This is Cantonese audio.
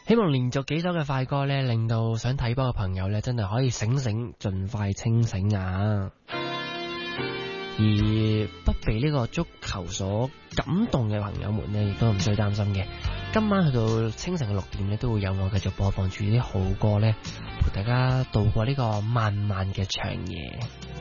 希望連續幾首嘅快歌呢，令到想睇波嘅朋友呢，真係可以醒醒，盡快清醒啊！而不被呢個足球所感動嘅朋友們呢，亦都唔需要擔心嘅。今晚去到清晨嘅6點呢，都會有我繼續播放住啲好歌呢，陪大家度過呢個漫漫嘅長夜。